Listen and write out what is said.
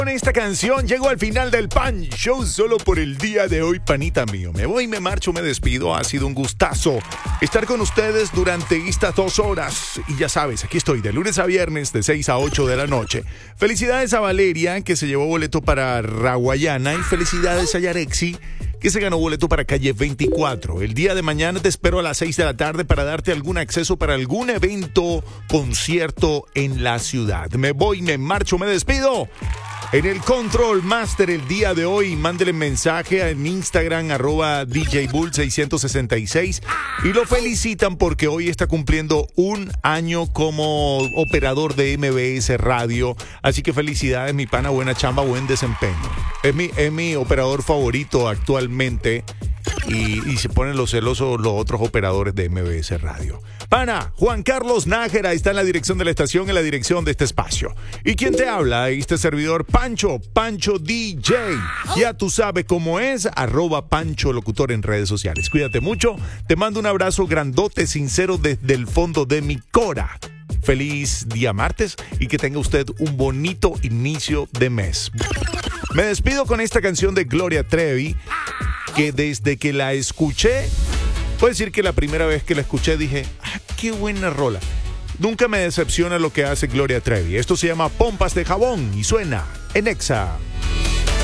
Con esta canción llego al final del Pan Show solo por el día de hoy, panita mío. Me voy, me marcho, me despido. Ha sido un gustazo estar con ustedes durante estas 2 horas. Y ya sabes, aquí estoy de lunes a viernes de 6 a 8 de la noche. Felicidades a Valeria, que se llevó boleto para Raguayana. Y felicidades a Yarexi, que se ganó boleto para Calle 24. El día de mañana te espero a las 6 de la tarde para darte algún acceso para algún evento, concierto en la ciudad. Me voy, me marcho, me despido. En el Control Master el día de hoy, mándele mensaje en Instagram, @DJBull666, y lo felicitan porque hoy está cumpliendo 1 año como operador de MBS Radio. Así que felicidades, mi pana, buena chamba, buen desempeño. Es mi operador favorito actualmente y se ponen los celosos los otros operadores de MBS Radio. Pana, Juan Carlos Nájera está en la dirección de la estación, en la dirección de este espacio. ¿Y quién te habla? Este servidor, Pancho DJ. Ya tú sabes cómo es, @Pancho Locutor en redes sociales. Cuídate mucho, te mando un abrazo grandote, sincero, desde el fondo de mi cora. Feliz día martes y que tenga usted un bonito inicio de mes. Me despido con esta canción de Gloria Trevi, que desde que la escuché, puedo decir que la primera vez que la escuché dije, qué buena rola. Nunca me decepciona lo que hace Gloria Trevi. Esto se llama Pompas de Jabón y suena en Exa.